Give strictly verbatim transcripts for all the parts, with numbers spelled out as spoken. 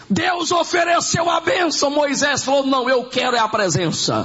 Deus ofereceu a bênção, Moisés falou: não, eu quero é a presença.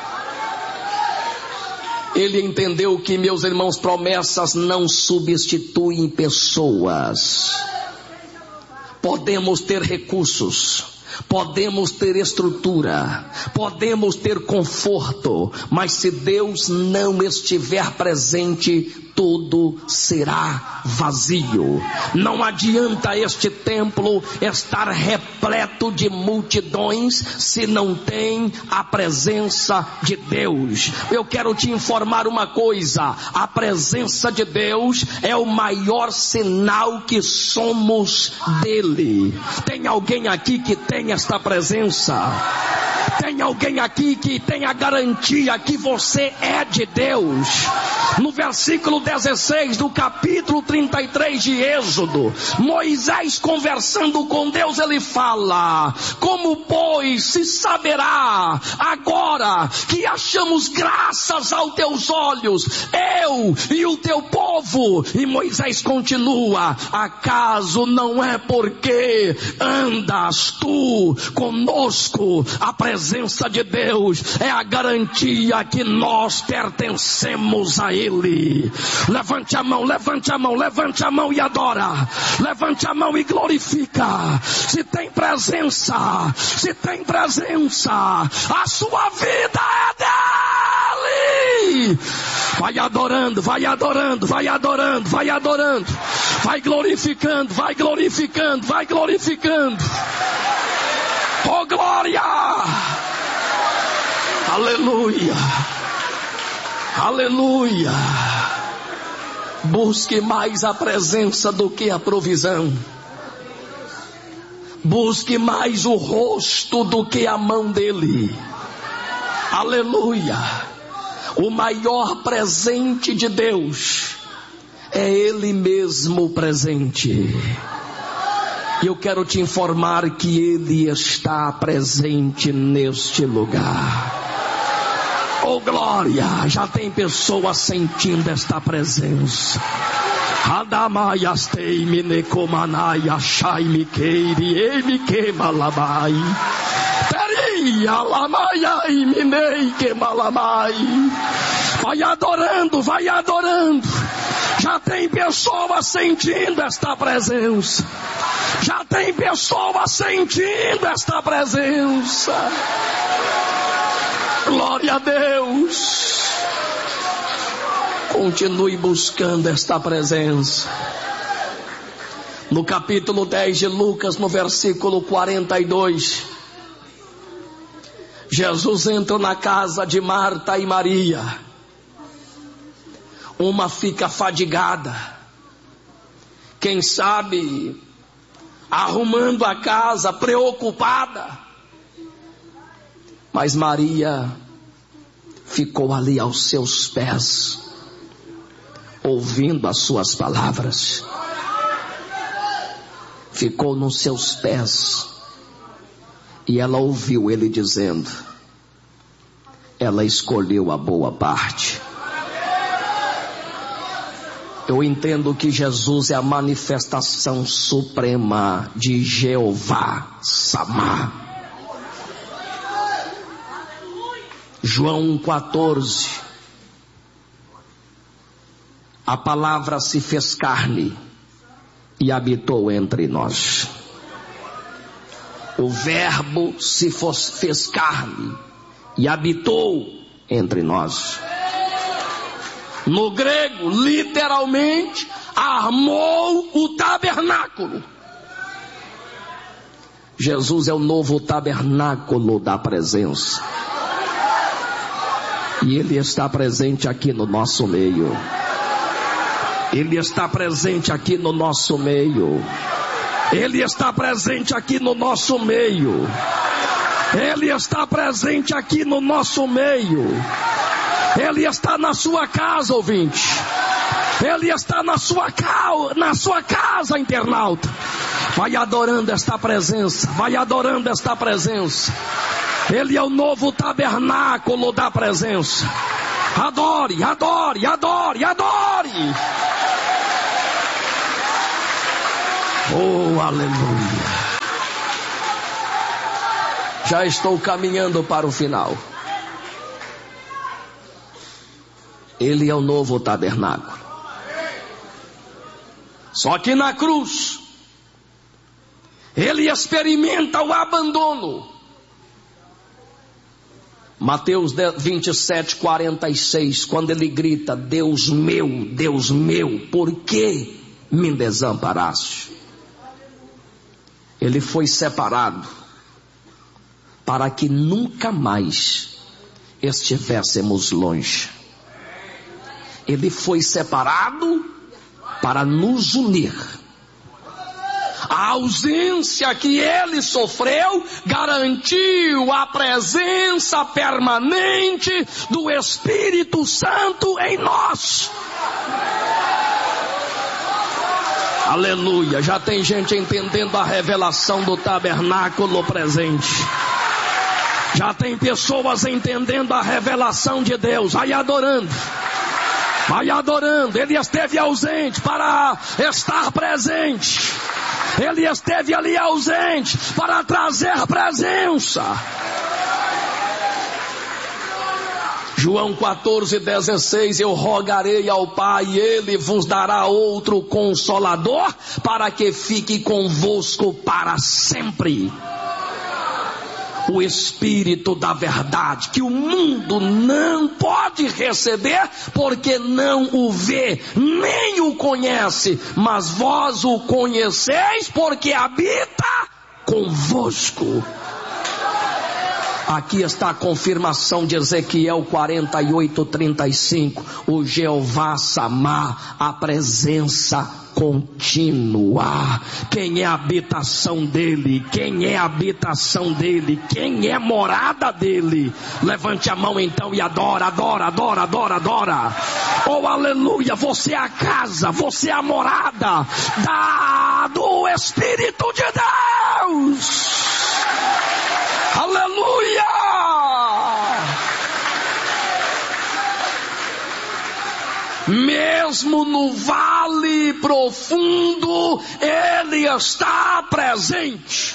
Ele entendeu que, meus irmãos, promessas não substituem pessoas. Podemos ter recursos, podemos ter estrutura, podemos ter conforto, mas se Deus não estiver presente, tudo será vazio. Não adianta este templo estar repleto de multidões se não tem a presença de Deus. Eu quero te informar uma coisa: a presença de Deus é o maior sinal que somos dele. Tem alguém aqui que tem esta presença? Tem alguém aqui que tem a garantia que você é de Deus? No versículo dezesseis do capítulo trinta e três de Êxodo, Moisés conversando com Deus, ele fala: como pois se saberá agora que achamos graças aos teus olhos, eu e o teu povo? E Moisés continua: acaso não é porque andas tu conosco? A presença de Deus é a garantia que nós pertencemos a Ele. Levante a mão, levante a mão, levante a mão e adora. Levante a mão e glorifica. Se tem presença, se tem presença, a sua vida é dele. Vai adorando, vai adorando, vai adorando, vai adorando, vai glorificando, vai glorificando, vai glorificando. Oh, glória! Aleluia! Aleluia! Busque mais a presença do que a provisão. Busque mais o rosto do que a mão dele. Aleluia! O maior presente de Deus é Ele mesmo presente. E eu quero te informar que Ele está presente neste lugar. Oh, glória! Já tem pessoas sentindo esta presença. Adamaiastei minecomanai achai miqueiri ei miquemalabai teria lamaiai minei quemalamai. Vai adorando, vai adorando. Já tem pessoas sentindo esta presença. Já tem pessoas sentindo esta presença. Glória a Deus. Continue buscando esta presença. No capítulo dez de Lucas, no versículo quarenta e dois, Jesus entra na casa de Marta e Maria. Uma fica fadigada, quem sabe arrumando a casa, preocupada. Mas Maria ficou ali aos seus pés, ouvindo as suas palavras. Ficou nos seus pés e ela ouviu ele dizendo: ela escolheu a boa parte. Eu entendo que Jesus é a manifestação suprema de Jeová Samá. João um, quatorze. A palavra se fez carne e habitou entre nós. O verbo se fez carne e habitou entre nós. No grego, literalmente, armou o tabernáculo. Jesus é o novo tabernáculo da presença. E Ele está presente aqui no nosso meio. Ele está presente aqui no nosso meio. Ele está presente aqui no nosso meio. Ele está presente aqui no nosso meio. Ele está na sua casa, ouvinte. Ele está na sua, ca... na sua casa, internauta. Vai adorando esta presença. Vai adorando esta presença. Ele é o novo tabernáculo da presença. Adore, adore, adore, adore. Oh, aleluia. Já estou caminhando para o final. Ele é o novo tabernáculo. Só que na cruz, ele experimenta o abandono. Mateus vinte e sete, quarenta e seis, quando ele grita: Deus meu, Deus meu, por que me desamparaste? Ele foi separado para que nunca mais estivéssemos longe. Ele foi separado para nos unir. A ausência que ele sofreu garantiu a presença permanente do Espírito Santo em nós. Aleluia, já tem gente entendendo a revelação do tabernáculo presente. Já tem pessoas entendendo a revelação de Deus. Vai adorando. Vai adorando. Ele esteve ausente para estar presente. Ele esteve ali ausente para trazer presença. João quatorze, dezesseis, eu rogarei ao Pai e Ele vos dará outro Consolador para que fique convosco para sempre. O Espírito da verdade, que o mundo não pode receber, porque não o vê, nem o conhece, mas vós o conheceis, porque habita convosco. Aqui está a confirmação de Ezequiel quarenta e oito, trinta e cinco. O Jeová Samá, a presença contínua. Quem é a habitação dele? Quem é a habitação dele? Quem é morada dele? Levante a mão então e adora, adora, adora, adora, adora. Oh, aleluia, você é a casa, você é a morada da, do Espírito de Deus. Aleluia! Mesmo no vale profundo, Ele está presente.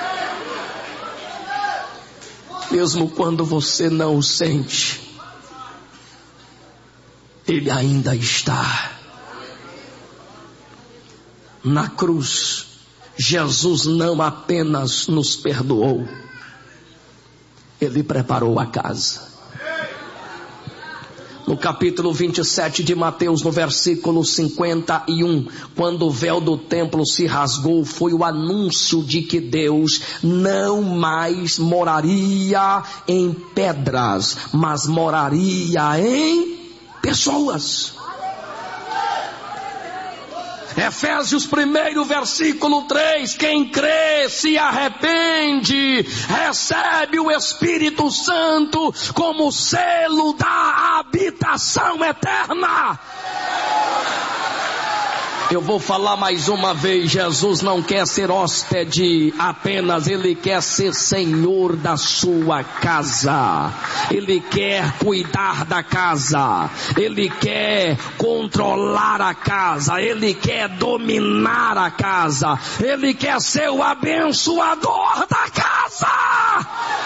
Mesmo quando você não o sente, Ele ainda está. Na cruz, Jesus não apenas nos perdoou, Ele preparou a casa. No capítulo vinte e sete de Mateus, no versículo cinquenta e um, quando o véu do templo se rasgou, foi o anúncio de que Deus não mais moraria em pedras, mas moraria em pessoas. Efésios primeiro, versículo três, quem crê, se arrepende, recebe o Espírito Santo como selo da habitação eterna. Eu vou falar mais uma vez, Jesus não quer ser hóspede apenas, Ele quer ser Senhor da sua casa. Ele quer cuidar da casa, Ele quer controlar a casa, Ele quer dominar a casa, Ele quer ser o abençoador da casa.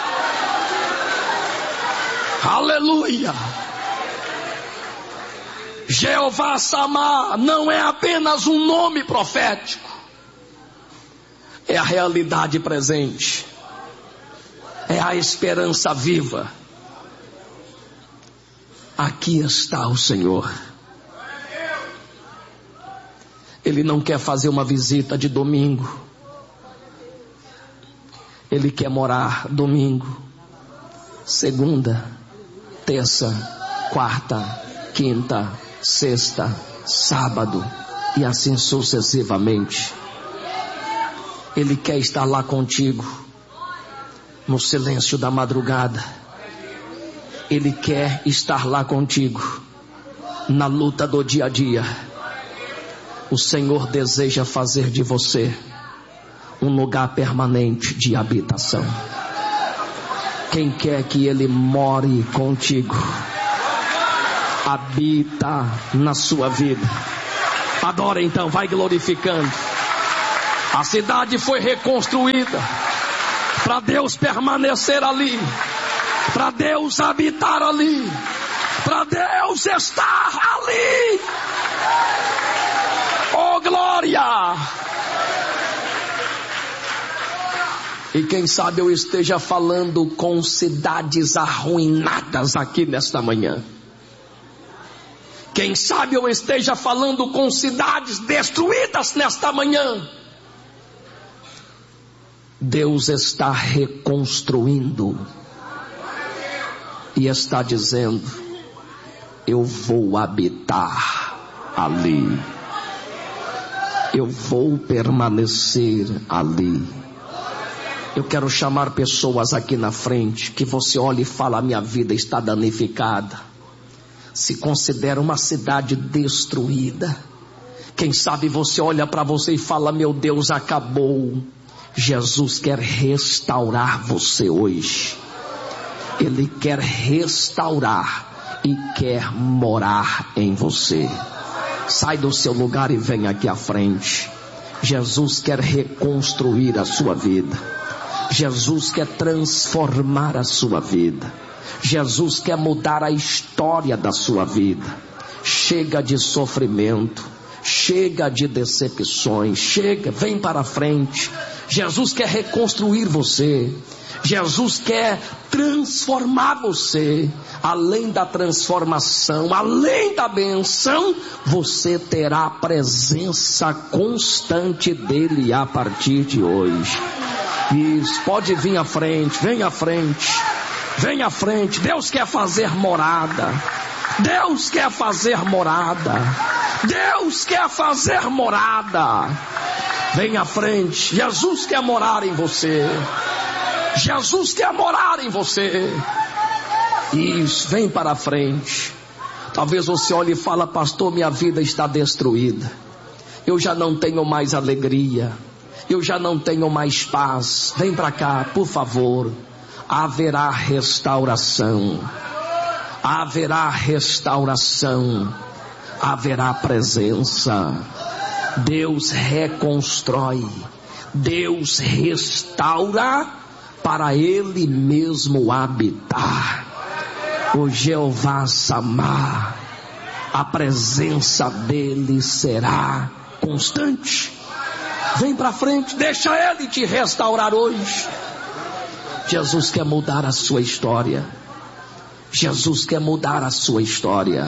Aleluia! Jeová Samá não é apenas um nome profético, é a realidade presente, é a esperança viva. Aqui está o Senhor. Ele não quer fazer uma visita de domingo, Ele quer morar domingo, segunda, terça, quarta, quinta, sexta, sábado e assim sucessivamente. Ele quer estar lá contigo no silêncio da madrugada. Ele quer estar lá contigo na luta do dia a dia. O Senhor deseja fazer de você um lugar permanente de habitação. Quem quer que Ele more contigo, habita na sua vida. Adora então, vai glorificando. A cidade foi reconstruída, para Deus permanecer ali, para Deus habitar ali, para Deus estar ali. Oh glória! E quem sabe eu esteja falando com cidades arruinadas aqui nesta manhã. Quem sabe eu esteja falando com cidades destruídas nesta manhã. Deus está reconstruindo e está dizendo: eu vou habitar ali, eu vou permanecer ali. Eu quero chamar pessoas aqui na frente, que você olhe e fala: a minha vida está danificada. Se considera uma cidade destruída. Quem sabe você olha para você e fala: meu Deus, acabou. Jesus quer restaurar você hoje. Ele quer restaurar e quer morar em você. Sai do seu lugar e vem aqui à frente. Jesus quer reconstruir a sua vida. Jesus quer transformar a sua vida. Jesus quer mudar a história da sua vida. Chega de sofrimento, chega de decepções, chega, vem para frente. Jesus quer reconstruir você. Jesus quer transformar você. Além da transformação, além da benção, você terá a presença constante dele a partir de hoje. Isso, pode vir à frente, vem à frente, vem à frente. Deus quer fazer morada. Deus quer fazer morada. Deus quer fazer morada. Vem à frente. Jesus quer morar em você. Jesus quer morar em você. Isso, vem para frente. Talvez você olhe e fala: pastor, minha vida está destruída. Eu já não tenho mais alegria. Eu já não tenho mais paz. Vem para cá, por favor. Haverá restauração. Haverá restauração. Haverá presença. Deus reconstrói. Deus restaura para Ele mesmo habitar. O Jeová Samá, a presença dele será constante. Vem para frente, deixa Ele te restaurar hoje. Jesus quer mudar a sua história. Jesus quer mudar a sua história.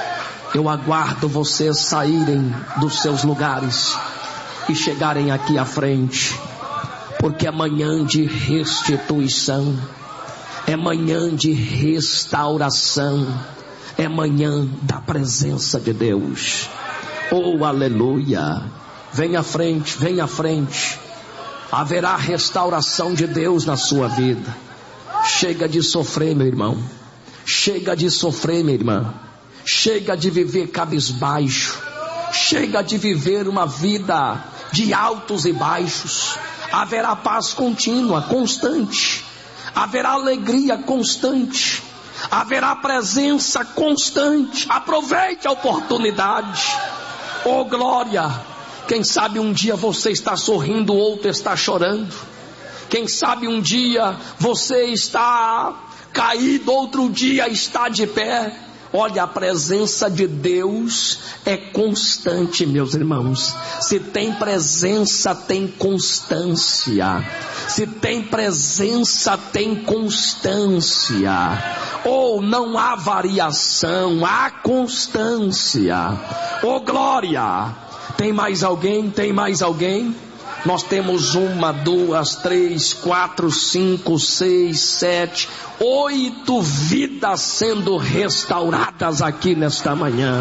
Eu aguardo vocês saírem dos seus lugares e chegarem aqui à frente, porque é manhã de restituição, é manhã de restauração, é manhã da presença de Deus. Oh, aleluia! Vem à frente, vem à frente. Haverá restauração de Deus na sua vida. Chega de sofrer, meu irmão. Chega de sofrer, minha irmã. Chega de viver cabisbaixo. Chega de viver uma vida de altos e baixos. Haverá paz contínua, constante. Haverá alegria constante. Haverá presença constante. Aproveite a oportunidade. Oh glória! Quem sabe um dia você está sorrindo, o outro está chorando. Quem sabe um dia você está caído, outro dia está de pé. Olha, a presença de Deus é constante, meus irmãos. Se tem presença, tem constância. Se tem presença, tem constância. Ou não há variação, há constância. Oh glória! Tem mais alguém? Tem mais alguém? Nós temos uma, duas, três, quatro, cinco, seis, sete, oito vidas sendo restauradas aqui nesta manhã.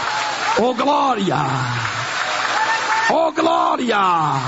Oh glória! Oh glória!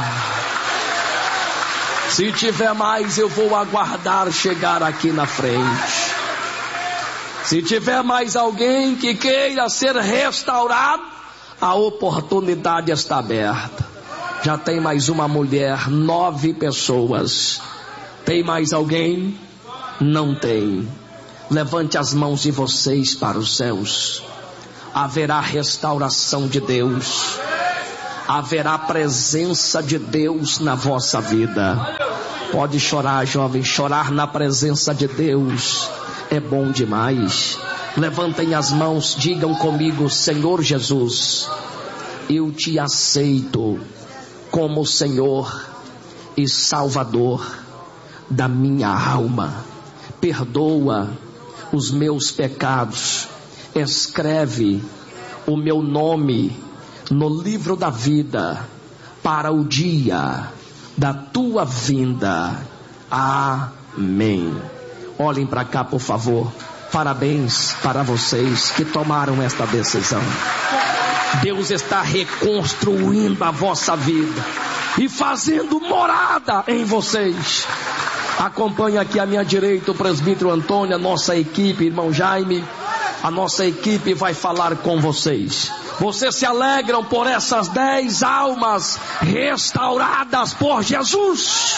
Se tiver mais, eu vou aguardar chegar aqui na frente. Se tiver mais alguém que queira ser restaurado, a oportunidade está aberta. Já tem mais uma mulher, nove pessoas. Tem mais alguém? Não tem. Levante as mãos de vocês para os céus. Haverá restauração de Deus. Haverá presença de Deus na vossa vida. Pode chorar, jovem. Chorar na presença de Deus é bom demais. Levantem as mãos, digam comigo: Senhor Jesus, eu te aceito como Senhor e Salvador da minha alma. Perdoa os meus pecados. Escreve o meu nome no livro da vida para o dia da tua vinda. Amém. Olhem para cá, por favor. Parabéns para vocês que tomaram esta decisão. Deus está reconstruindo a vossa vida e fazendo morada em vocês. Acompanhe aqui à minha direita o presbítero Antônio, a nossa equipe, irmão Jaime. A nossa equipe vai falar com vocês. Vocês se alegram por essas dez almas restauradas por Jesus?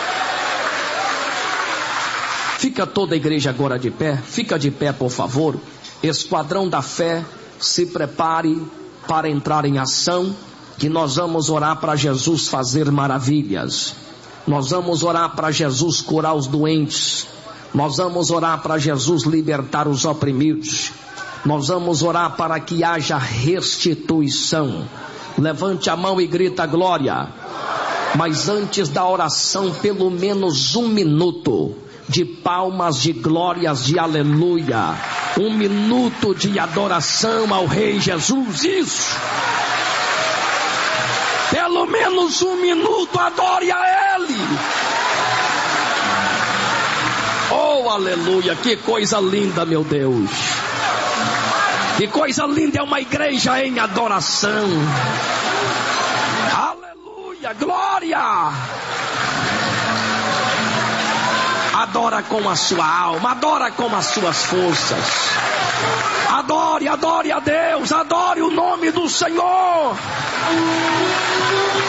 Fica toda a igreja agora de pé. Fica de pé, por favor. Esquadrão da fé, se prepare para entrar em ação, que nós vamos orar para Jesus fazer maravilhas. Nós vamos orar para Jesus curar os doentes. Nós vamos orar para Jesus libertar os oprimidos. Nós vamos orar para que haja restituição. Levante a mão e grita glória. Mas antes da oração, pelo menos um minuto de palmas, de glórias, de aleluia. Um minuto de adoração ao Rei Jesus. Isso. Pelo menos um minuto, adore a Ele. Oh, aleluia, que coisa linda, meu Deus. Que coisa linda é uma igreja em adoração. Aleluia, glória. Adora com a sua alma, adora com as suas forças. Adore, adore a Deus, adore o nome do Senhor.